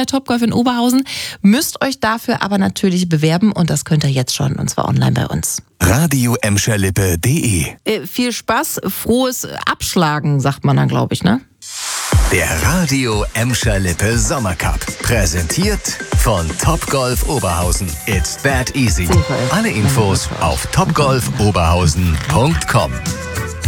bei Topgolf in Oberhausen, müsst euch dafür aber natürlich bewerben und das könnt ihr jetzt schon, und zwar online bei uns. Radio-Emscherlippe.de Viel Spaß, frohes Abschlagen, sagt man dann, glaube ich, ne? Der Radio Emscher-Lippe Sommercup. Präsentiert von Topgolf Oberhausen. It's that easy. Alle Infos auf topgolfoberhausen.com.